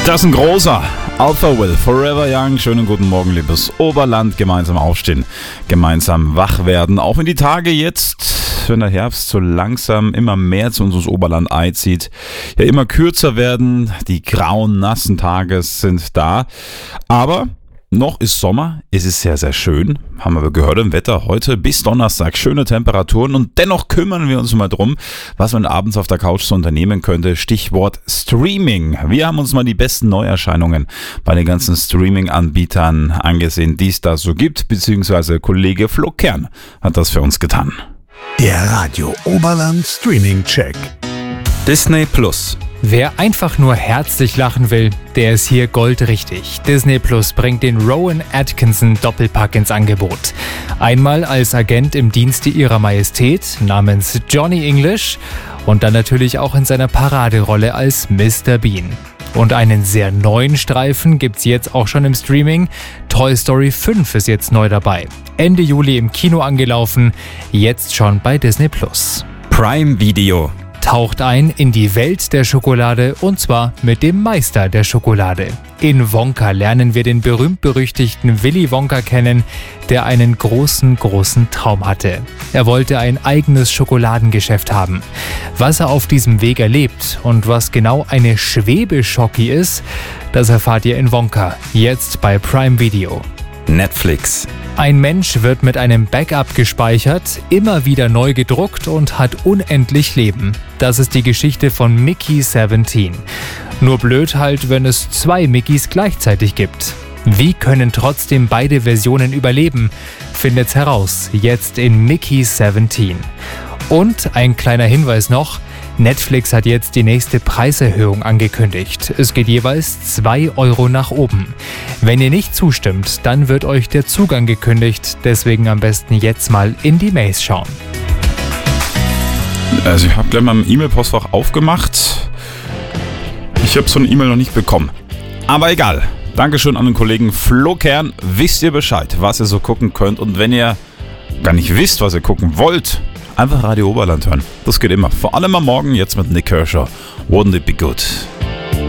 Das ist ein großer Alpha Will, Forever Young. Schönen guten Morgen, liebes Oberland. Gemeinsam aufstehen, gemeinsam wach werden. Auch wenn die Tage jetzt, wenn der Herbst so langsam immer mehr zu uns ins Oberland einzieht, ja immer kürzer werden. Die grauen, nassen Tage sind da. Aber noch ist Sommer, es ist sehr, sehr schön, haben wir gehört im Wetter heute bis Donnerstag, schöne Temperaturen und dennoch kümmern wir uns mal drum, was man abends auf der Couch so unternehmen könnte, Stichwort Streaming. Wir haben uns mal die besten Neuerscheinungen bei den ganzen Streaming-Anbietern angesehen, die es da so gibt, beziehungsweise Kollege Flo Kern hat das für uns getan. Der Radio Oberland Streaming Check. Disney Plus. Wer einfach nur herzlich lachen will, der ist hier goldrichtig. Disney Plus bringt den Rowan Atkinson Doppelpack ins Angebot. Einmal als Agent im Dienste ihrer Majestät namens Johnny English und dann natürlich auch in seiner Paraderolle als Mr. Bean. Und einen sehr neuen Streifen gibt's jetzt auch schon im Streaming. Toy Story 5 ist jetzt neu dabei. Ende Juli im Kino angelaufen, jetzt schon bei Disney Plus. Prime Video. Taucht ein in die Welt der Schokolade und zwar mit dem Meister der Schokolade. In Wonka lernen wir den berühmt-berüchtigten Willy Wonka kennen, der einen großen Traum hatte. Er wollte ein eigenes Schokoladengeschäft haben. Was er auf diesem Weg erlebt und was genau eine Schwebeschoki ist, das erfahrt ihr in Wonka, jetzt bei Prime Video. Netflix. Ein Mensch wird mit einem Backup gespeichert, immer wieder neu gedruckt und hat unendlich Leben. Das ist die Geschichte von Mickey 17. Nur blöd halt, wenn es 2 Mickeys gleichzeitig gibt. Wie können trotzdem beide Versionen überleben? Findet's heraus, jetzt in Mickey 17. Und ein kleiner Hinweis noch: Netflix hat jetzt die nächste Preiserhöhung angekündigt. Es geht jeweils 2 € nach oben. Wenn ihr nicht zustimmt, dann wird euch der Zugang gekündigt. Deswegen am besten jetzt mal in die Mails schauen. Also ich habe gleich mal im E-Mail-Postfach aufgemacht. Ich habe so eine E-Mail noch nicht bekommen. Aber egal. Dankeschön an den Kollegen Flo Kern. Wisst ihr Bescheid, was ihr so gucken könnt. Und wenn ihr gar nicht wisst, was ihr gucken wollt, einfach Radio Oberland hören. Das geht immer. Vor allem am Morgen jetzt mit Nick Kershaw. Wouldn't it be good?